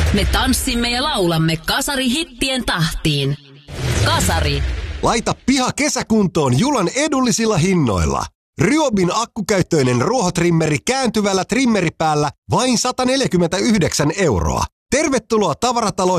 Me tanssimme ja laulamme Kasari-hittien tahtiin. Kasari. Laita piha kesäkuntoon Julan edullisilla hinnoilla. Ryobin akkukäyttöinen ruohotrimmeri kääntyvällä trimmeripäällä vain 149 €. Tervetuloa tavaratalo